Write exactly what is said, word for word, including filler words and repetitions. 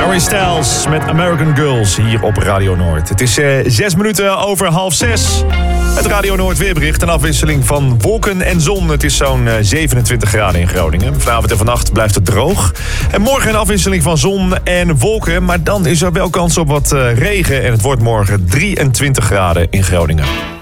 Harry Styles met American Girls hier op Radio Noord. Het is uh, zes minuten over half zes. Het Radio Noord weerbericht, een afwisseling van wolken en zon. Het is zo'n uh, zevenentwintig graden in Groningen. Vanavond en vannacht blijft het droog. En morgen een afwisseling van zon en wolken. Maar dan is er wel kans op wat uh, regen. En het wordt morgen drieëntwintig graden in Groningen.